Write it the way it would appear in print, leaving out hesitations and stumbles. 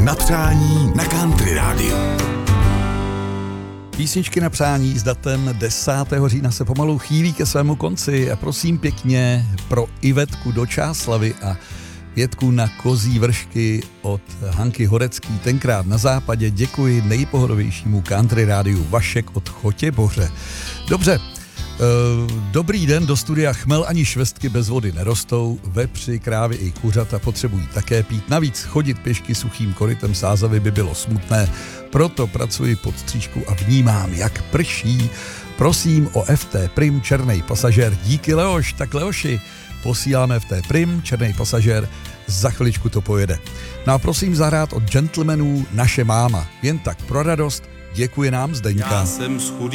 na přání na Country Rádiu. Písničky na přání s datem 10. října se pomalu chýlí ke svému konci a prosím pěkně pro Ivetku do Čáslavy a Větku na kozí vršky od Hanky Horecký, tenkrát na západě, děkuji nejpohodovějšímu Country Rádiu, Vašek od Chotěboře. Dobře, dobrý den, do studia. Chmel ani švestky bez vody nerostou, vepři, krávy i kuřata potřebují také pít. Navíc chodit pěšky suchým korytem Sázavy by bylo smutné, proto pracuji pod střížkou a vnímám, jak prší. Prosím o FT Prim Černej pasažér. Díky, Leoš. Tak Leoši, posíláme FT Prim Černej pasažér, za chviličku to pojede. No a prosím zahrát od Gentlemanů Naše máma. Jen tak pro radost, děkuje nám Zdeňka. Já jsem